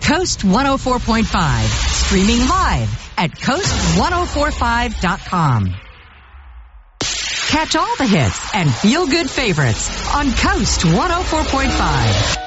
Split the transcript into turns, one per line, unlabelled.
Coast 104.5. Streaming live at coast1045.com. Catch all the hits and feel-good favorites on Coast 104.5.